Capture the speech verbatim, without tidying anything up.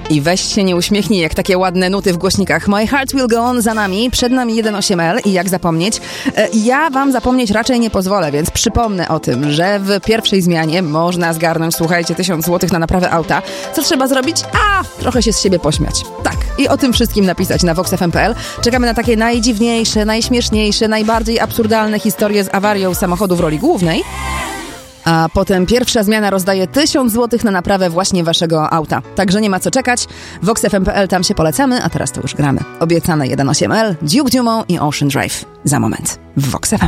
I weź się nie uśmiechnij, jak takie ładne nuty w głośnikach. My Heart Will Go On za nami, przed nami jeden osiem L i jak zapomnieć? Ja wam zapomnieć raczej nie pozwolę, więc przypomnę o tym, że w pierwszej zmianie można zgarnąć, słuchajcie, tysiąc złotych na naprawę auta. Co trzeba zrobić? A, trochę się z siebie pośmiać. Tak, i o tym wszystkim napisać na vox f m kropka p l. Czekamy na takie najdziwniejsze, najśmieszniejsze, najbardziej absurdalne historie z awarią samochodu w roli głównej. A potem pierwsza zmiana rozdaje tysiąc złotych na naprawę właśnie waszego auta. Także nie ma co czekać. vox f m kropka p l, tam się polecamy, a teraz to już gramy. Obiecane jeden osiem L, Duke Dumont i Ocean Drive. Za moment w Vox F M.